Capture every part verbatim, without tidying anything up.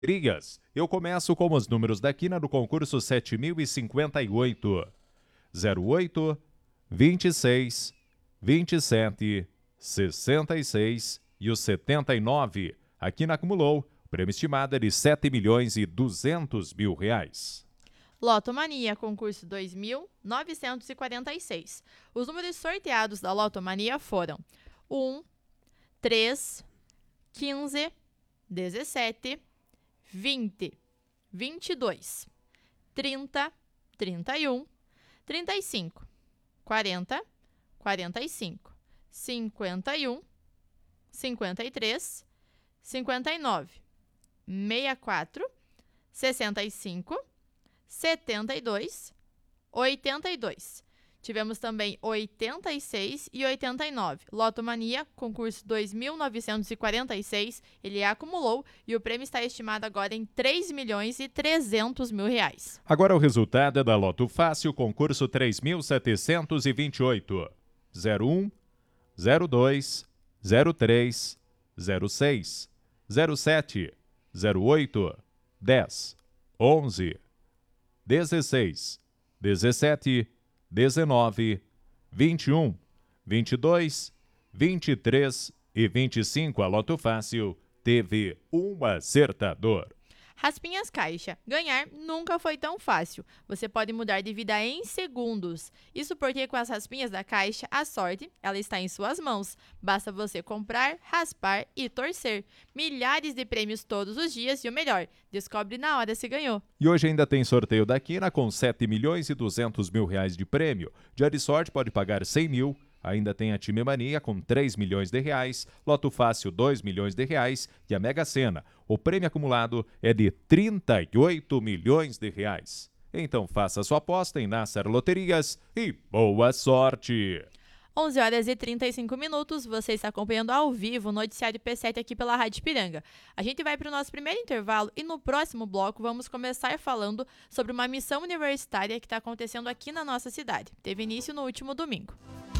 Trigas, eu começo com os números da quina do concurso sete mil e cinquenta e oito. zero oito, vinte e seis, vinte e sete, sessenta e seis e o setenta e nove. A quina acumulou, o prêmio estimado é de sete milhões e duzentos mil reais. Lotomania, concurso dois mil novecentos e quarenta e seis. Os números sorteados da Lotomania foram um, três, quinze, dezessete, vinte, vinte e dois, trinta, trinta e um, trinta e cinco, quarenta, quarenta e cinco, cinquenta e um, cinquenta e três, cinquenta e nove, sessenta e quatro, sessenta e cinco, setenta e dois, oitenta e dois. Tivemos também oitenta e seis e oitenta e nove. Lotomania, concurso dois mil novecentos e quarenta e seis, ele acumulou e o prêmio está estimado agora em três milhões e trezentos mil reais. Agora o resultado é da Loto Fácil, concurso três mil setecentos e vinte e oito. zero um, zero dois, zero três, zero seis, zero sete, zero oito, dez, onze, dezesseis, dezessete, dezenove, vinte e um, vinte e dois, vinte e três e vinte e cinco. A Loto Fácil teve um acertador. Raspinhas Caixa. Ganhar nunca foi tão fácil. Você pode mudar de vida em segundos. Isso porque com as raspinhas da Caixa, a sorte, ela está em suas mãos. Basta você comprar, raspar e torcer. Milhares de prêmios todos os dias e o melhor, descobre na hora se ganhou. E hoje ainda tem sorteio da quina com sete milhões e duzentos mil reais de prêmio. Dia de sorte pode pagar cem mil. Ainda tem a Time Mania com três milhões de reais, Loto Fácil dois milhões de reais e a Mega Sena. O prêmio acumulado é de trinta e oito milhões de reais. Então faça sua aposta em Nassar Loterias e boa sorte! onze horas e trinta e cinco minutos, você está acompanhando ao vivo o Noticiário P sete aqui pela Rádio Piranga. A gente vai para o nosso primeiro intervalo e no próximo bloco vamos começar falando sobre uma missão universitária que está acontecendo aqui na nossa cidade. Teve início no último domingo.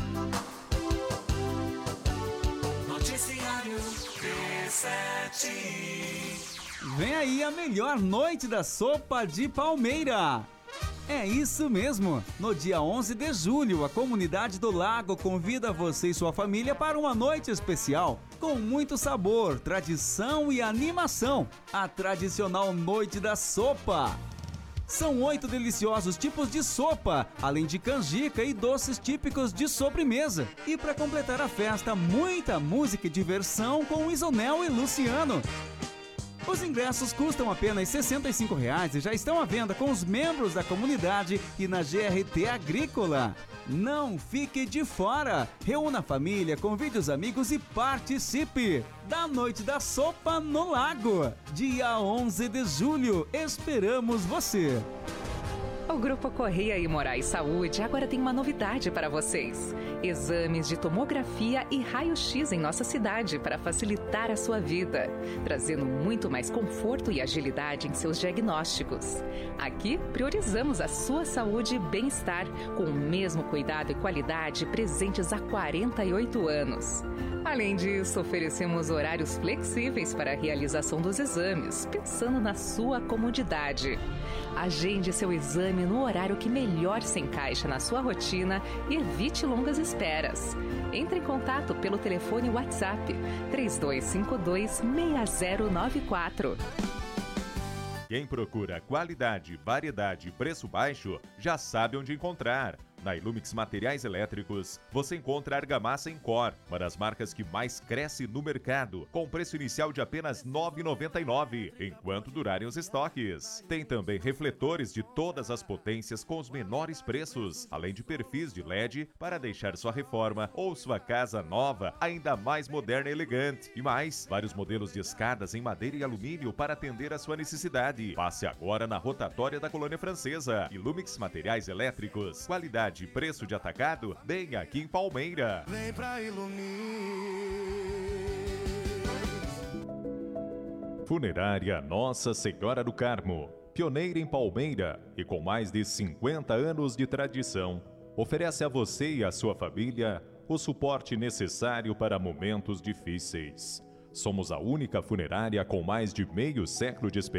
Noticiário P sete. Vem aí a melhor noite da sopa de Palmeira. É isso mesmo! No dia onze de julho, a comunidade do Lago convida você e sua família para uma noite especial, com muito sabor, tradição e animação. A tradicional Noite da Sopa. São oito deliciosos tipos de sopa, além de canjica e doces típicos de sobremesa. E para completar a festa, muita música e diversão com Isonel e Luciano. Os ingressos custam apenas sessenta e cinco reais e já estão à venda com os membros da comunidade e na G R T Agrícola. Não fique de fora! Reúna a família, convide os amigos e participe! Da Noite da Sopa no Lago, dia onze de julho. Esperamos você! O Grupo Correia e Moraes Saúde agora tem uma novidade para vocês. Exames de tomografia e raio-x em nossa cidade para facilitar a sua vida, trazendo muito mais conforto e agilidade em seus diagnósticos. Aqui priorizamos a sua saúde e bem-estar, com o mesmo cuidado e qualidade presentes há quarenta e oito anos. Além disso, oferecemos horários flexíveis para a realização dos exames, pensando na sua comodidade. Agende seu exame no horário que melhor se encaixa na sua rotina e evite longas esperas. Entre em contato pelo telefone WhatsApp três dois cinco dois, seis zero nove quatro. Quem procura qualidade, variedade e preço baixo já sabe onde encontrar. Na Ilumix Materiais Elétricos, você encontra a argamassa Encore, uma das marcas que mais cresce no mercado, com preço inicial de apenas nove reais e noventa e nove centavos, enquanto durarem os estoques. Tem também refletores de todas as potências com os menores preços, além de perfis de L E D para deixar sua reforma ou sua casa nova ainda mais moderna e elegante. E mais, vários modelos de escadas em madeira e alumínio para atender a sua necessidade. Passe agora na rotatória da Colônia Francesa. Ilumix Materiais Elétricos, qualidade e preço de atacado, bem aqui em Palmeira. Vem pra Ilumir. Funerária Nossa Senhora do Carmo, pioneira em Palmeira e com mais de cinquenta anos de tradição, oferece a você e a sua família o suporte necessário para momentos difíceis. Somos a única funerária com mais de meio século de experiência